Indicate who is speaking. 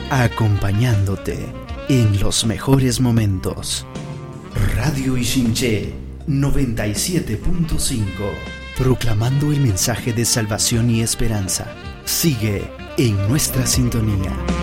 Speaker 1: acompañándote en los mejores momentos. Radio Ichinché 97.5, proclamando el mensaje de salvación y esperanza. Sigue en nuestra sintonía.